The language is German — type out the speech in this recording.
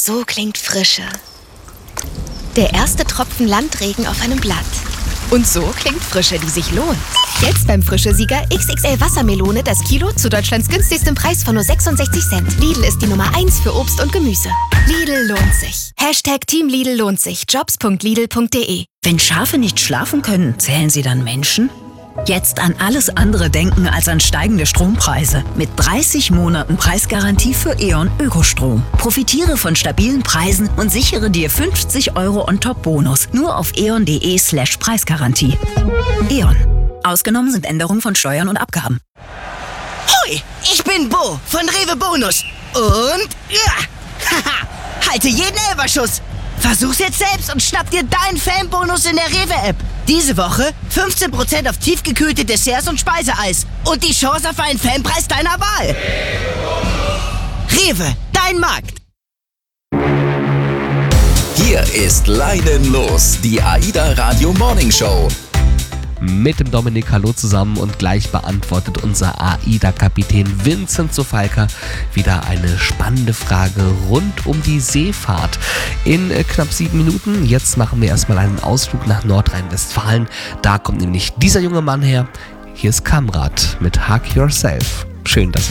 So klingt Frische. Der erste Tropfen Landregen auf einem Blatt. Und so klingt Frische, die sich lohnt. Jetzt beim Frische-Sieger XXL Wassermelone das Kilo zu Deutschlands günstigstem Preis von nur 66 Cent. Lidl ist die Nummer 1 für Obst und Gemüse. Lidl lohnt sich. #Team Lidl lohnt sich. Jobs.lidl.de. Wenn Schafe nicht schlafen können, zählen sie dann Menschen? Jetzt an alles andere denken als an steigende Strompreise. Mit 30 Monaten Preisgarantie für E.ON Ökostrom. Profitiere von stabilen Preisen und sichere dir 50 € On-Top-Bonus. Nur auf eon.de/Preisgarantie. E.ON. Ausgenommen sind Änderungen von Steuern und Abgaben. Hoi, ich bin Bo von Rewe Bonus. Und halte jeden Elferschuss. Versuch's jetzt selbst und schnapp dir deinen Fanbonus in der Rewe-App. Diese Woche 15% auf tiefgekühlte Desserts und Speiseeis. Und die Chance auf einen Fanpreis deiner Wahl. Rewe, dein Markt. Hier ist Leinen los, die AIDA Radio Morning Show. Mit dem Dominik Hallo zusammen und gleich beantwortet unser AIDA-Kapitän Vincent Zofalka wieder eine spannende Frage rund um die Seefahrt. In knapp 7 Minuten, jetzt machen wir erstmal einen Ausflug nach Nordrhein-Westfalen. Da kommt nämlich dieser junge Mann her. Hier ist Kamrat mit Hug Yourself. Schön, dass ihr